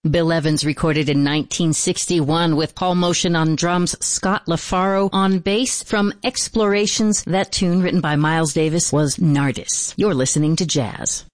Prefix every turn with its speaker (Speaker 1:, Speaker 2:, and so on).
Speaker 1: Bill Evans recorded in 1961 with Paul Motion on drums, Scott LaFaro on bass. From Explorations, that tune written by Miles Davis was Nardis. You're listening to Jazz.